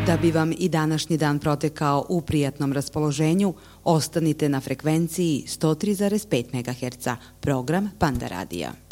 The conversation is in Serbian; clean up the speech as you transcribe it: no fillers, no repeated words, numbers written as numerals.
Da bi vam i današnji dan protekao u prijatnom raspoloženju, ostanite na frekvenciji 103,5 MHz, program Panda radija.